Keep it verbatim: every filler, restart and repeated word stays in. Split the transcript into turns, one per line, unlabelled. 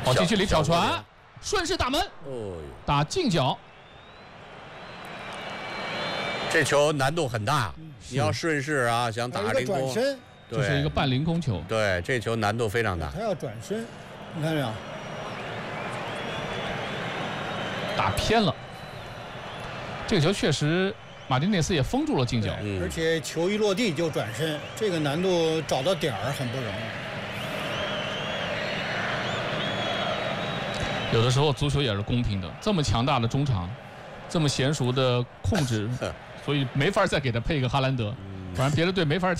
好，近距离挑传，顺势打门，
哦，
打近角。
这球难度很大，你要顺势啊，想打凌空，
转身，
这是一个半凌空球。
对，这球难度非常大。
他要转身，你看没有？
打偏了。这个球确实，马丁内斯也封住了近角，
而且球一落地就转身，这个难度找到点儿很不容易。
有的时候足球也是公平的，这么强大的中场，这么娴熟的控制，所以没法再给他配一个哈兰德，反正别的队没法。